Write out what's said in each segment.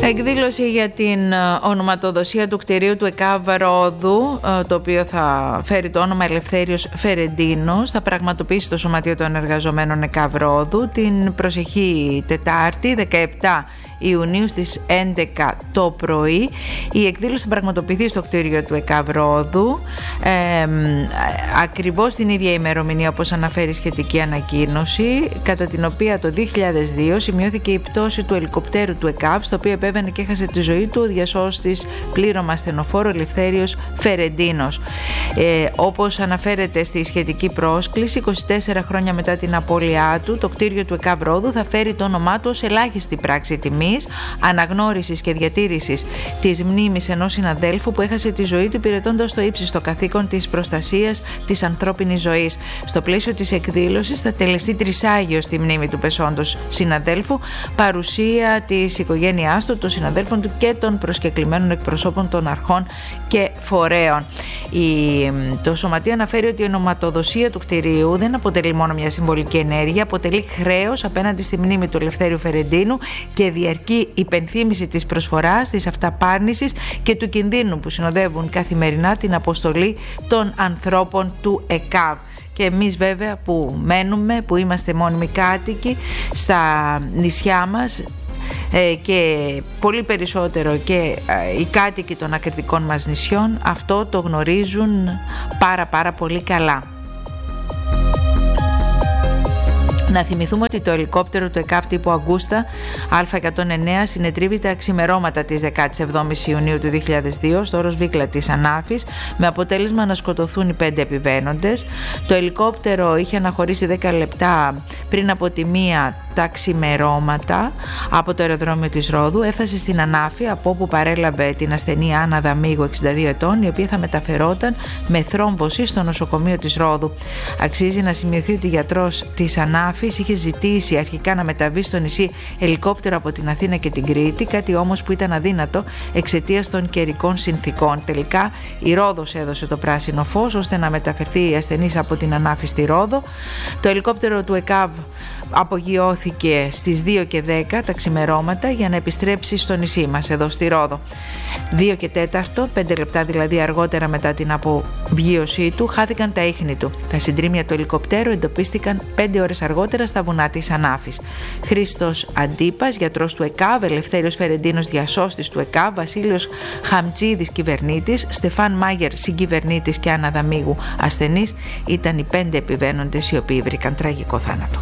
Εκδήλωση για την ονοματοδοσία του κτηρίου του ΕΚΑΒ Ρόδου, το οποίο θα φέρει το όνομα Ελευθέριος Φερεντίνος, θα πραγματοποιήσει το Σωματείο των Εργαζομένων ΕΚΑΒ Ρόδου την προσεχή Τετάρτη 17 Ιουνίου στις 11 το πρωί. Η εκδήλωση θα πραγματοποιηθεί στο κτίριο του ΕΚΑΒ Ρόδου ακριβώς την ίδια ημερομηνία όπως αναφέρει η σχετική ανακοίνωση, κατά την οποία το 2002 σημειώθηκε η πτώση του ελικοπτέρου του ΕΚΑΒ, στο οποίο επέβαινε και έχασε τη ζωή του ο διασώστης πλήρωμα ασθενοφόρο Ελευθέριος Φερεντίνος. Όπως αναφέρεται στη σχετική πρόσκληση, 24 χρόνια μετά την απώλειά του, το κτίριο του ΕΚΑΒ Ρόδου θα φέρει το όνομά του ως ελάχιστη πράξη τιμής, αναγνώρισης και διατήρησης της μνήμης ενός συναδέλφου που έχασε τη ζωή του υπηρετώντας το ύψιστο καθήκον της προστασίας της ανθρώπινης ζωής. Στο πλαίσιο της εκδήλωσης θα τελεστεί τρισάγιο στη μνήμη του πεσόντος συναδέλφου, παρουσία της οικογένειάς του, των συναδέλφων του και των προσκεκλημένων εκπροσώπων των αρχών και φορέων. Το Σωματείο αναφέρει ότι η ονοματοδοσία του κτηρίου δεν αποτελεί μόνο μια συμβολική ενέργεια, αποτελεί χρέος απέναντι στη μνήμη του Ελευθέριου Φερεντίνου και διαρκή υπενθύμηση της προσφοράς, της αυταπάρνησης και του κινδύνου που συνοδεύουν καθημερινά την αποστολή των ανθρώπων του ΕΚΑΒ. Και εμείς βέβαια που μένουμε, που είμαστε μόνιμοι κάτοικοι στα νησιά μας, και πολύ περισσότερο και οι κάτοικοι των ακριτικών μας νησιών, αυτό το γνωρίζουν πάρα πολύ καλά. Να θυμηθούμε ότι το ελικόπτερο του ΕΚΑΒ τύπου Αγκούστα Α109 συνετρίβει τα ξημερώματα της 17ης Ιουνίου του 2002 στο όρος Βίκλα της Ανάφης, με αποτέλεσμα να σκοτωθούν οι 5 επιβαίνοντες. Το ελικόπτερο είχε αναχωρήσει 10 λεπτά πριν από τη 1 τα ξημερώματα από το αεροδρόμιο της Ρόδου, έφτασε στην Ανάφη, από όπου παρέλαβε την ασθενή Άννα Δαμίγου, 62 ετών, η οποία θα μεταφερόταν με θρόμβωση στο νοσοκομείο της Ρόδου. Αξίζει να σημειωθεί ότι ο γιατρός της Ανάφης είχε ζητήσει αρχικά να μεταβεί στο νησί ελικόπτερο από την Αθήνα και την Κρήτη, κάτι όμως που ήταν αδύνατο εξαιτίας των καιρικών συνθήκων. Τελικά η Ρόδος έδωσε το πράσινο φως ώστε να μεταφερθεί η ασθενής από την Ανάφη στη Ρόδο. Το ελικόπτερο του ΕΚΑΒ απογειώθηκε στις 2 και 10 τα ξημερώματα για να επιστρέψει στο νησί μας, εδώ στη Ρόδο. 2 και 4, 5 λεπτά δηλαδή αργότερα μετά την απογείωσή του, χάθηκαν τα ίχνη του. Τα συντρίμμια του ελικοπτέρου εντοπίστηκαν 5 ώρες αργότερα στα βουνά της Ανάφης. Χρήστος Αντίπας, γιατρός του ΕΚΑΒ, Ελευθέριος Φερεντίνος, διασώστης του ΕΚΑΒ, Βασίλειος Χαμτσίδης, κυβερνήτης, Στεφάν Μάγερ, συγκυβερνήτης και Άννα Δαμίγου, ασθενής, ήταν οι 5 επιβαίνοντες οι οποίοι βρήκαν τραγικό θάνατο.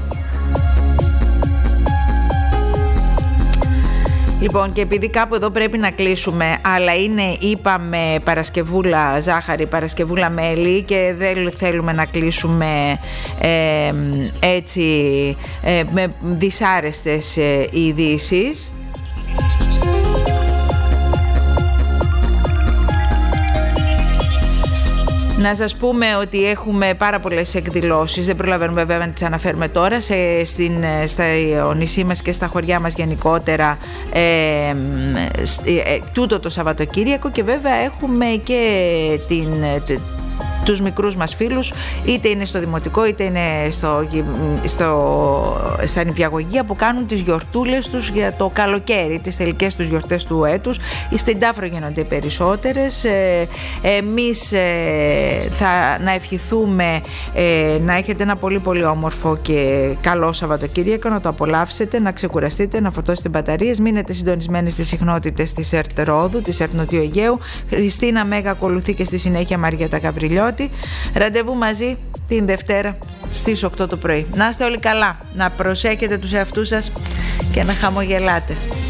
Λοιπόν, και επειδή κάπου εδώ πρέπει να κλείσουμε, αλλά είναι, είπαμε, Παρασκευούλα ζάχαρη, Παρασκευούλα μέλι, και δεν θέλουμε να κλείσουμε έτσι με δυσάρεστες ειδήσεις. Να σας πούμε ότι έχουμε πάρα πολλές εκδηλώσεις, δεν προλαβαίνουμε βέβαια να τις αναφέρουμε τώρα, στα νησί μας και στα χωριά μας γενικότερα τούτο το Σαββατοκύριακο, και βέβαια έχουμε και τους μικρούς μας φίλους, είτε είναι στο δημοτικό είτε είναι στα νηπιαγωγεία, που κάνουν τις γιορτούλες τους για το καλοκαίρι, τις τελικές τους γιορτές του έτους. Στην Τάφρο γίνονται οι περισσότερες. Εμείς να ευχηθούμε να έχετε ένα πολύ όμορφο και καλό Σαββατοκύριακο, να το απολαύσετε, να ξεκουραστείτε, να φορτώσετε μπαταρίες, μείνετε συντονισμένοι στις συχνότητες της ΕΡΤ Ρόδου, της ΕΡΤ Νοτιού Αιγαίου. Χριστίνα Μέγα ακολουθεί και στη συνέχεια Μαριέτα Γαβριλιώτη. Ραντεβού μαζί την Δευτέρα στις 8 το πρωί. Να είστε όλοι καλά, να προσέχετε τους εαυτούς σας και να χαμογελάτε.